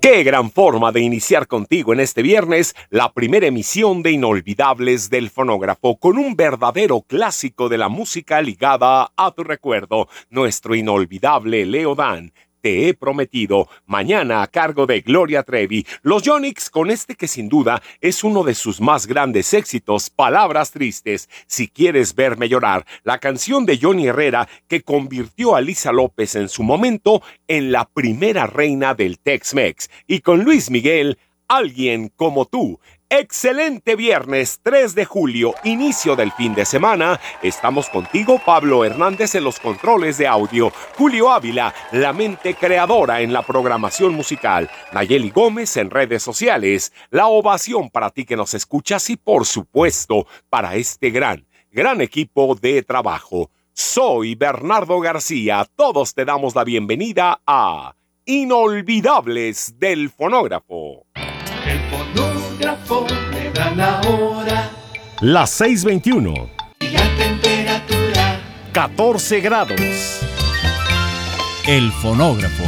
Qué gran forma de iniciar contigo en este viernes la primera emisión de Inolvidables del Fonógrafo con un verdadero clásico de la música ligada a tu recuerdo, nuestro inolvidable Leo Dan. Te he prometido, mañana a cargo de Gloria Trevi, los Yonix con este que sin duda es uno de sus más grandes éxitos, Palabras Tristes. Si quieres verme llorar, la canción de Johnny Herrera que convirtió a Lisa López en su momento en la primera reina del Tex-Mex. Y con Luis Miguel, Alguien como tú. Excelente viernes 3 de julio, inicio del fin de semana. Estamos contigo, Pablo Hernández en los controles de audio, Julio Ávila, la mente creadora en la programación musical, Nayeli Gómez en redes sociales, la ovación para ti que nos escuchas y por supuesto para este gran equipo de trabajo. Soy Bernardo García, todos te damos la bienvenida a Inolvidables del Fonógrafo. El fonógrafo me da la hora. Las 6:21. Y la temperatura. 14 grados. El fonógrafo.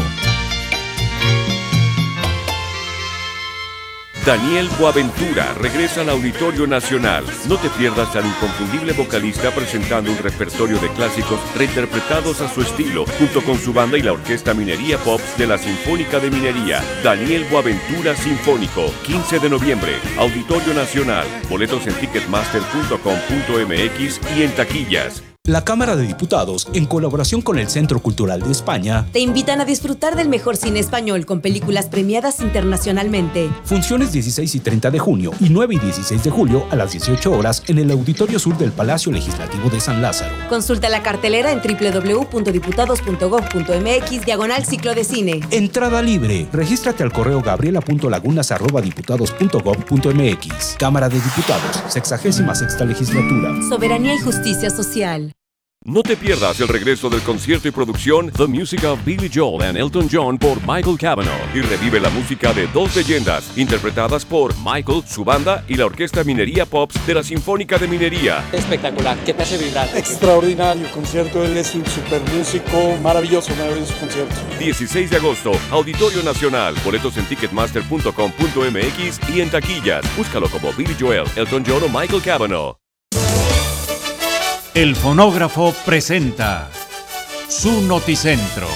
Daniel Boaventura regresa al Auditorio Nacional. No te pierdas al inconfundible vocalista presentando un repertorio de clásicos reinterpretados a su estilo, junto con su banda y la Orquesta Minería Pops de la Sinfónica de Minería. Daniel Boaventura Sinfónico, 15 de noviembre, Auditorio Nacional. Boletos en ticketmaster.com.mx y en taquillas. La Cámara de Diputados, en colaboración con el Centro Cultural de España, te invitan a disfrutar del mejor cine español con películas premiadas internacionalmente. Funciones 16 y 30 de junio y 9 y 16 de julio a las 18 horas en el Auditorio Sur del Palacio Legislativo de San Lázaro. Consulta la cartelera en www.diputados.gov.mx/ciclo de cine. Entrada libre. Regístrate al correo gabriela.lagunas@diputados.gov.mx. Cámara de Diputados, 66ª legislatura. Soberanía y justicia social. No te pierdas el regreso del concierto y producción The Music of Billy Joel and Elton John por Michael Cavanaugh y revive la música de dos leyendas interpretadas por Michael, su banda y la Orquesta Minería Pops de la Sinfónica de Minería. Espectacular, ¿qué te hace vibrar? Extraordinario concierto, él es un super músico, maravilloso concierto. 16 de agosto, Auditorio Nacional, boletos en ticketmaster.com.mx y en taquillas. Búscalo como Billy Joel, Elton John o Michael Cavanaugh. El fonógrafo presenta su Noticentro.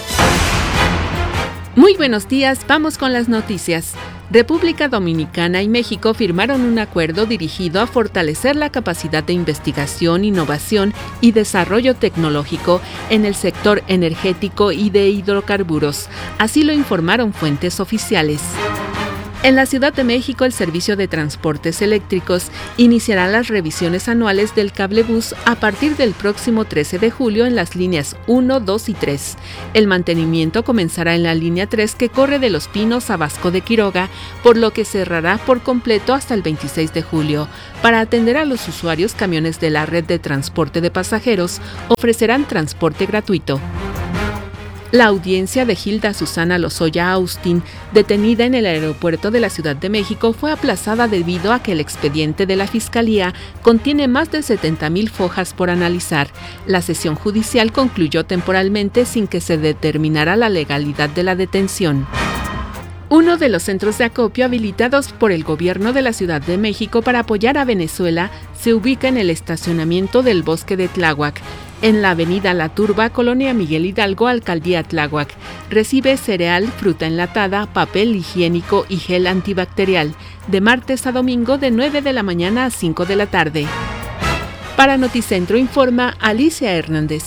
Muy buenos días, vamos con las noticias. República Dominicana y México firmaron un acuerdo dirigido a fortalecer la capacidad de investigación, innovación y desarrollo tecnológico en el sector energético y de hidrocarburos. Así lo informaron fuentes oficiales. En la Ciudad de México, el Servicio de Transportes Eléctricos iniciará las revisiones anuales del cablebús a partir del próximo 13 de julio en las líneas 1, 2 y 3. El mantenimiento comenzará en la línea 3 que corre de Los Pinos a Vasco de Quiroga, por lo que cerrará por completo hasta el 26 de julio. Para atender a los usuarios, camiones de la red de transporte de pasajeros ofrecerán transporte gratuito. La audiencia de Hilda Susana Lozoya Austin, detenida en el aeropuerto de la Ciudad de México, fue aplazada debido a que el expediente de la Fiscalía contiene más de 70,000 fojas por analizar. La sesión judicial concluyó temporalmente sin que se determinara la legalidad de la detención. Uno de los centros de acopio habilitados por el gobierno de la Ciudad de México para apoyar a Venezuela se ubica en el estacionamiento del Bosque de Tláhuac, en la avenida La Turba, Colonia Miguel Hidalgo, Alcaldía Tláhuac. Recibe cereal, fruta enlatada, papel higiénico y gel antibacterial, de martes a domingo de 9 de la mañana a 5 de la tarde. Para Noticentro informa Alicia Hernández.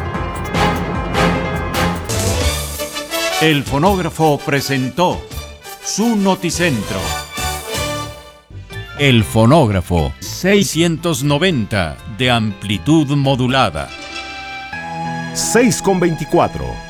El fonógrafo presentó su Noticentro. El fonógrafo 690 de amplitud modulada. 6:24.